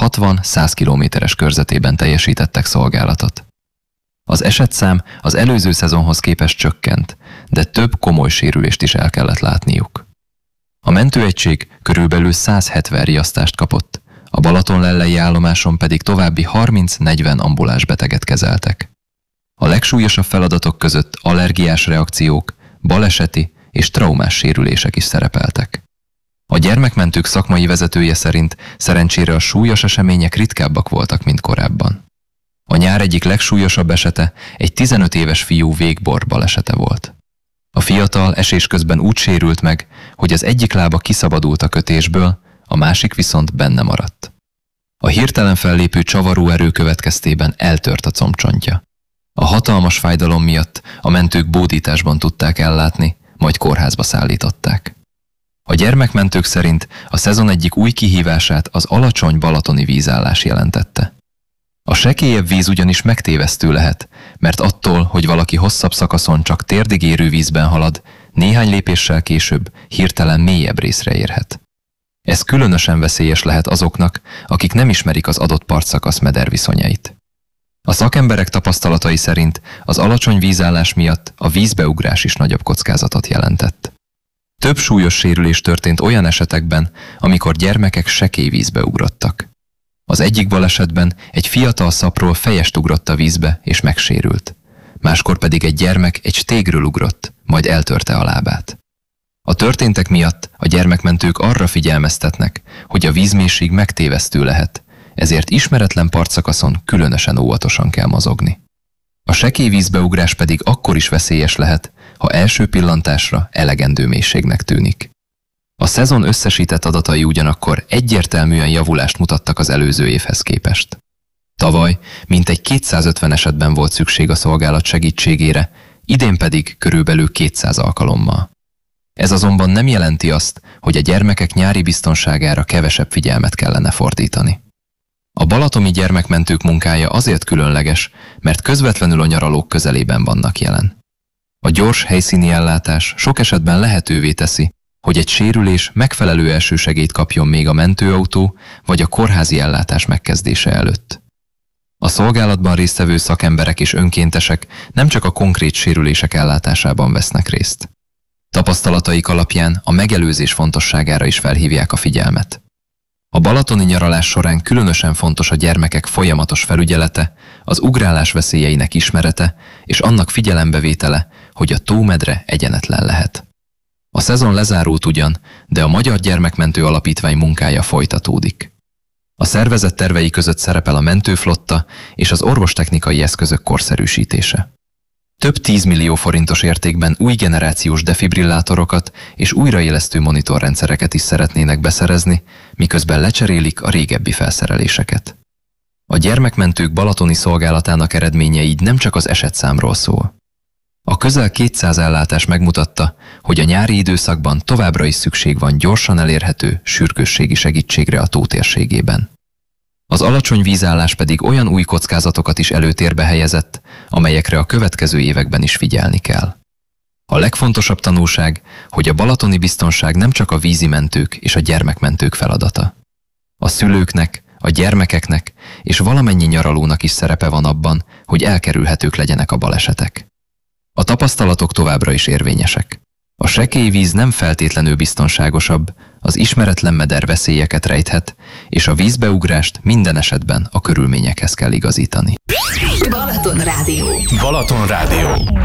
60-100 kilométeres körzetében teljesítettek szolgálatot. Az esetszám az előző szezonhoz képest csökkent, de több komoly sérülést is el kellett látniuk. A mentőegység körülbelül 170 riasztást kapott, a Balatonlellei állomáson pedig további 30-40 ambuláns beteget kezeltek. A legsúlyosabb feladatok között allergiás reakciók, baleseti és traumás sérülések is szerepeltek. A gyermekmentők szakmai vezetője szerint szerencsére a súlyos események ritkábbak voltak, mint korábban. A nyár egyik legsúlyosabb esete egy 15 éves fiú végbor balesete volt. A fiatal esés közben úgy sérült meg, hogy az egyik lába kiszabadult a kötésből, a másik viszont benne maradt. A hirtelen fellépő csavaró erő következtében eltört a combcsontja. A hatalmas fájdalom miatt a mentők bódításban tudták ellátni, majd kórházba szállították. A gyermekmentők szerint a szezon egyik új kihívását az alacsony balatoni vízállás jelentette. A sekélyebb víz ugyanis megtévesztő lehet, mert attól, hogy valaki hosszabb szakaszon csak térdig érő vízben halad, néhány lépéssel később hirtelen mélyebb részre érhet. Ez különösen veszélyes lehet azoknak, akik nem ismerik az adott partszakasz mederviszonyait. A szakemberek tapasztalatai szerint az alacsony vízállás miatt a vízbeugrás is nagyobb kockázatot jelentett. Több súlyos sérülés történt olyan esetekben, amikor gyermekek sekély vízbe ugrottak. Az egyik balesetben egy fiatal szapról fejest ugrott a vízbe és megsérült. Máskor pedig egy gyermek egy stégről ugrott, majd eltörte a lábát. A történtek miatt a gyermekmentők arra figyelmeztetnek, hogy a vízmélység megtévesztő lehet, ezért ismeretlen partszakaszon különösen óvatosan kell mozogni. A sekély vízbeugrás pedig akkor is veszélyes lehet, ha első pillantásra elegendő mélységnek tűnik. A szezon összesített adatai ugyanakkor egyértelműen javulást mutattak az előző évhez képest. Tavaly mintegy 250 esetben volt szükség a szolgálat segítségére, idén pedig körülbelül 200 alkalommal. Ez azonban nem jelenti azt, hogy a gyermekek nyári biztonságára kevesebb figyelmet kellene fordítani. A balatoni gyermekmentők munkája azért különleges, mert közvetlenül a nyaralók közelében vannak jelen. A gyors helyszíni ellátás sok esetben lehetővé teszi, hogy egy sérülés megfelelő elsősegélyt kapjon még a mentőautó vagy a kórházi ellátás megkezdése előtt. A szolgálatban résztvevő szakemberek és önkéntesek nem csak a konkrét sérülések ellátásában vesznek részt. Tapasztalataik alapján a megelőzés fontosságára is felhívják a figyelmet. A balatoni nyaralás során különösen fontos a gyermekek folyamatos felügyelete, az ugrálás veszélyeinek ismerete és annak figyelembevétele, hogy a tómedre egyenetlen lehet. A szezon lezárult ugyan, de a Magyar Gyermekmentő Alapítvány munkája folytatódik. A szervezet tervei között szerepel a mentőflotta és az orvostechnikai eszközök korszerűsítése. Több 10 millió forintos értékben új generációs defibrillátorokat és újraélesztő monitorrendszereket is szeretnének beszerezni, miközben lecserélik a régebbi felszereléseket. A gyermekmentők balatoni szolgálatának eredménye így nem csak az esetszámról szól. A közel 200 ellátás megmutatta, hogy a nyári időszakban továbbra is szükség van gyorsan elérhető, sürgősségi segítségre a tó térségében. Az alacsony vízállás pedig olyan új kockázatokat is előtérbe helyezett, amelyekre a következő években is figyelni kell. A legfontosabb tanulság, hogy a balatoni biztonság nem csak a vízimentők és a gyermekmentők feladata. A szülőknek, a gyermekeknek és valamennyi nyaralónak is szerepe van abban, hogy elkerülhetők legyenek a balesetek. A tapasztalatok továbbra is érvényesek. A sekély víz nem feltétlenül biztonságosabb, az ismeretlen meder veszélyeket rejthet, és a vízbeugrást minden esetben a körülményekhez kell igazítani. Balaton Rádió. Balaton Rádió.